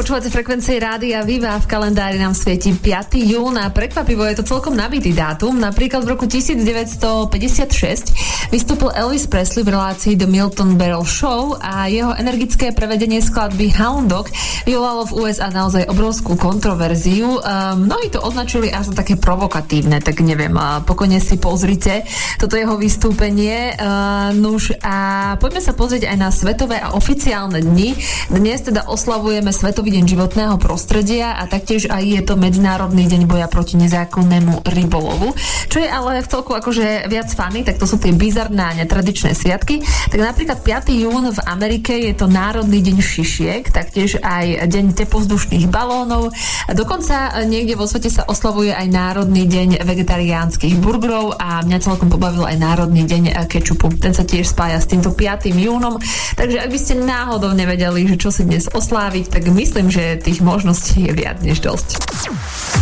Počúvate frekvencie Rádia Viva, v kalendári nám svieti 5. jún a prekvapivo je to celkom nabitý dátum. Napríklad v roku 1956 vystúpil Elvis Presley v relácii The Milton Berle Show a jeho energické prevedenie skladby Hound Dog vyvolalo v USA naozaj obrovskú kontroverziu. Mnohí to označili až za také provokatívne, tak neviem, pokojne si pozrite toto jeho vystúpenie. Nuž a poďme sa pozrieť aj na svetové a oficiálne dni. Dnes teda oslavujeme Svetový deň životného prostredia a taktiež aj je to Medzinárodný deň boja proti nezákonnému rybolovu. Čo je ale v celku akože viac funny, tak to sú tie bizarné a netradičné sviatky. Tak napríklad 5. jún v Amerike je to Národný deň šišiek, taktiež aj deň teplozdušných balónov. Dokonca niekde vo svete sa oslavuje aj Národný deň vegetariánskych burgerov a mňa celkom pobavil aj Národný deň kečupu. Ten sa tiež spája s týmto 5. júnom. Takže ak by ste náhodou nevedeli, že čo si dnes osláviť, tak myslím, že tých možností je viac než dosť.